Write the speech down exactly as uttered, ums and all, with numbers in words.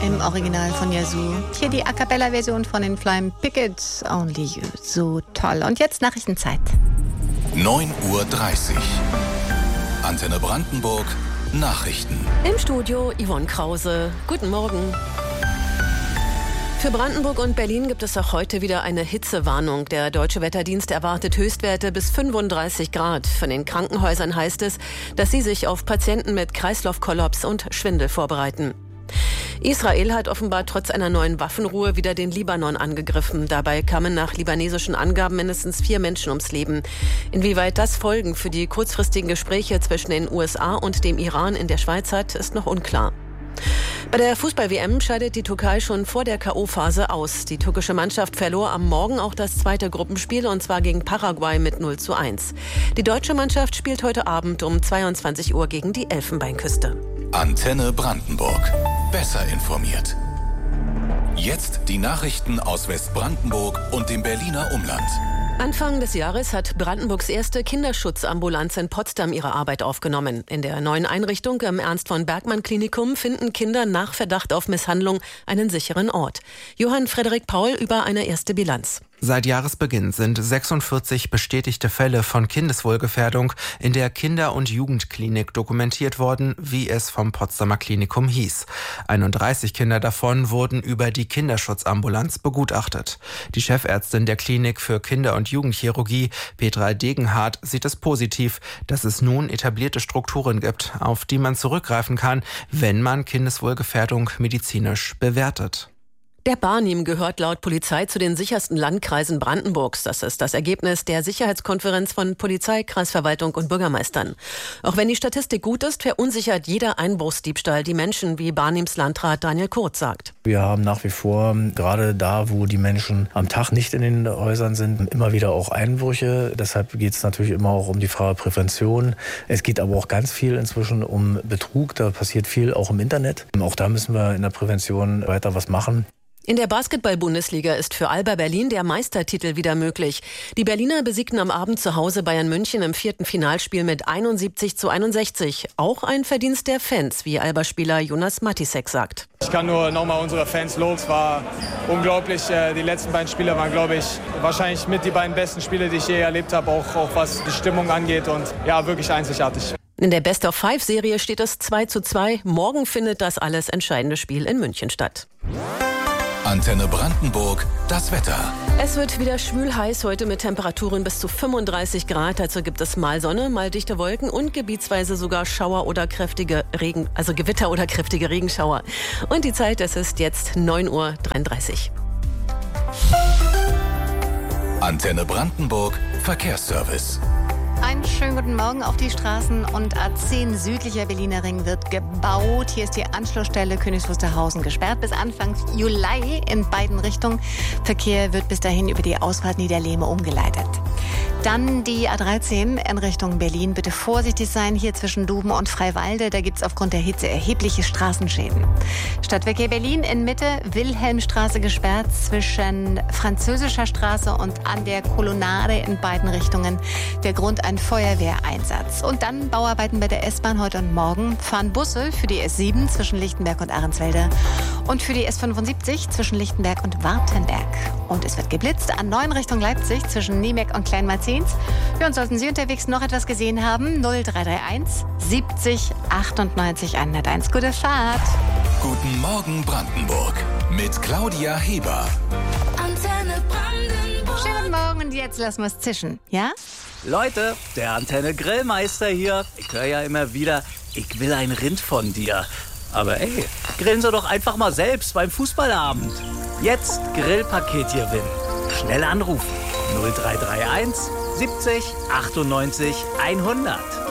Im Original von Yazoo. Hier die A Cappella-Version von den Flying Pickets. Only You. So toll. Und jetzt Nachrichtenzeit. neun Uhr dreißig. Antenne Brandenburg. Nachrichten. Im Studio Yvonne Krause. Guten Morgen. Für Brandenburg und Berlin gibt es auch heute wieder eine Hitzewarnung. Der Deutsche Wetterdienst erwartet Höchstwerte bis fünfunddreißig Grad. Von den Krankenhäusern heißt es, dass sie sich auf Patienten mit Kreislaufkollaps und Schwindel vorbereiten. Israel hat offenbar trotz einer neuen Waffenruhe wieder den Libanon angegriffen. Dabei kamen nach libanesischen Angaben mindestens vier Menschen ums Leben. Inwieweit das Folgen für die kurzfristigen Gespräche zwischen den U S A und dem Iran in der Schweiz hat, ist noch unklar. Bei der Fußball-W M scheidet die Türkei schon vor der K O-Phase aus. Die türkische Mannschaft verlor am Morgen auch das zweite Gruppenspiel, und zwar gegen Paraguay mit null zu eins. Die deutsche Mannschaft spielt heute Abend um zweiundzwanzig Uhr gegen die Elfenbeinküste. Antenne Brandenburg. Besser informiert. Jetzt die Nachrichten aus Westbrandenburg und dem Berliner Umland. Anfang des Jahres hat Brandenburgs erste Kinderschutzambulanz in Potsdam ihre Arbeit aufgenommen. In der neuen Einrichtung im Ernst-von-Bergmann-Klinikum finden Kinder nach Verdacht auf Misshandlung einen sicheren Ort. Johann Frederik Paul über eine erste Bilanz. Seit Jahresbeginn sind sechsundvierzig bestätigte Fälle von Kindeswohlgefährdung in der Kinder- und Jugendklinik dokumentiert worden, wie es vom Potsdamer Klinikum hieß. einunddreißig Kinder davon wurden über die Kinderschutzambulanz begutachtet. Die Chefärztin der Klinik für Kinder- und Jugendchirurgie, Petra Degenhardt, sieht es positiv, dass es nun etablierte Strukturen gibt, auf die man zurückgreifen kann, wenn man Kindeswohlgefährdung medizinisch bewertet. Der Barnim gehört laut Polizei zu den sichersten Landkreisen Brandenburgs. Das ist das Ergebnis der Sicherheitskonferenz von Polizei, Kreisverwaltung und Bürgermeistern. Auch wenn die Statistik gut ist, verunsichert jeder Einbruchsdiebstahl die Menschen, wie Barnims Landrat Daniel Kurz sagt. Wir haben nach wie vor, gerade da, wo die Menschen am Tag nicht in den Häusern sind, immer wieder auch Einbrüche. Deshalb geht es natürlich immer auch um die Frage Prävention. Es geht aber auch ganz viel inzwischen um Betrug. Da passiert viel auch im Internet. Auch da müssen wir in der Prävention weiter was machen. In der Basketball-Bundesliga ist für Alba Berlin der Meistertitel wieder möglich. Die Berliner besiegten am Abend zu Hause Bayern München im vierten Finalspiel mit einundsiebzig zu einundsechzig. Auch ein Verdienst der Fans, wie Alba-Spieler Jonas Matisek sagt. Ich kann nur nochmal unsere Fans loben. Es war unglaublich. Die letzten beiden Spiele waren, glaube ich, wahrscheinlich mit die beiden besten Spiele, die ich je erlebt habe, auch, auch was die Stimmung angeht. Und ja, wirklich einzigartig. In der Best-of-Five-Serie steht es zwei zu zwei. Morgen findet das alles entscheidende Spiel in München statt. Antenne Brandenburg, das Wetter. Es wird wieder schwül heiß heute mit Temperaturen bis zu fünfunddreißig Grad. Dazu gibt es mal Sonne, mal dichte Wolken und gebietsweise sogar Schauer oder kräftige Regen, also Gewitter oder kräftige Regenschauer. Und die Zeit, es ist jetzt neun Uhr dreiunddreißig. Antenne Brandenburg, Verkehrsservice. Einen schönen guten Morgen auf die Straßen. Und A zehn südlicher Berliner Ring wird gebaut. Hier ist die Anschlussstelle Königs Wusterhausen gesperrt bis Anfang Juli in beiden Richtungen. Verkehr wird bis dahin über die Ausfahrt Niederlehme umgeleitet. Dann die A dreizehn in Richtung Berlin. Bitte vorsichtig sein hier zwischen Duben und Freiwalde. Da gibt es aufgrund der Hitze erhebliche Straßenschäden. Stadtverkehr Berlin in Mitte, Wilhelmstraße gesperrt zwischen Französischer Straße und an der Kolonnade in beiden Richtungen. Der Grund ein Feuerwehreinsatz. Und dann Bauarbeiten bei der S-Bahn heute und morgen. Fahren Busse für die S sieben zwischen Lichtenberg und Ahrenswälde und für die S fünfundsiebzig zwischen Lichtenberg und Wartenberg. Und es wird geblitzt an neun Richtung Leipzig zwischen Niemeck und Kleinmalzins. Ja, und sollten Sie unterwegs noch etwas gesehen haben, null drei drei eins siebzig achtundneunzig hunderteins. Gute Fahrt. Guten Morgen Brandenburg mit Claudia Heber. Antenne Brandenburg. Schönen Morgen und jetzt lassen wir es zischen, ja? Leute, der Antenne Grillmeister hier. Ich höre ja immer wieder, ich will ein Rind von dir. Aber ey, grillen Sie doch einfach mal selbst beim Fußballabend. Jetzt Grillpaket gewinnen. Schnell anrufen. null drei drei eins siebzig achtundneunzig hundert.